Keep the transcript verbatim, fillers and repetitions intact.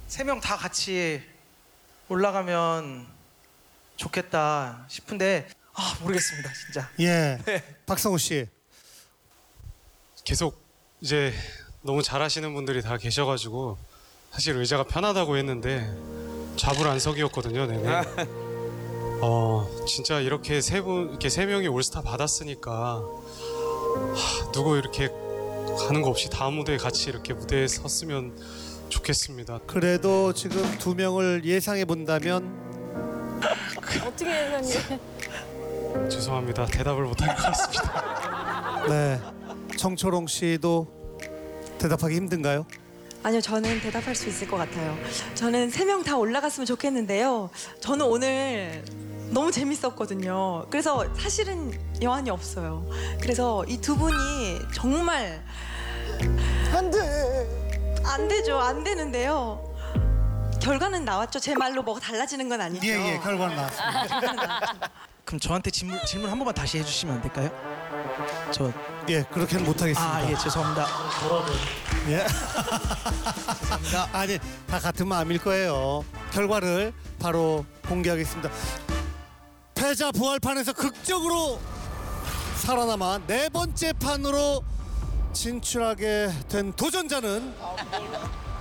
세 명 다 같이 올라가면 좋겠다 싶은데 아 모르겠습니다 진짜. 예. 네. 박성호 씨. 계속 이제 너무 잘하시는 분들이 다 계셔가지고 사실 의자가 편하다고 했는데 좌불안석이었거든요, 내내. 어 진짜 이렇게 세 분, 이렇게 세 명이 올스타 받았으니까 하, 누구 이렇게 가는 거 없이 다음 무대에 같이 이렇게 무대에 섰으면 좋겠습니다. 그래도 지금 두 명을 예상해 본다면 어떻게 예상해? 죄송합니다. 대답을 못할 것 같습니다. 네. 정초롱 씨도 대답하기 힘든가요? 아니요, 저는 대답할 수 있을 것 같아요. 저는 세 명 다 올라갔으면 좋겠는데요. 저는 오늘 너무 재밌었거든요. 그래서 사실은 여한이 없어요. 그래서 이 두 분이 정말 안 돼. 안 되죠. 안 되는데요. 결과는 나왔죠. 제 말로 뭐가 달라지는 건 아니죠. 예, 예. 결과는 나왔습니다. 결과는 나왔죠. 그럼 저한테 질문, 질문 한 번만 다시 해주시면 안 될까요? 저 예, 그렇게는 못 하겠습니다. 아 예 죄송합니다. 예. 죄송합니다. 아니, 다 같은 마음일 거예요. 결과를 바로 공개하겠습니다. 패자 부활판에서 극적으로 살아남아 네 번째 판으로 진출하게 된 도전자는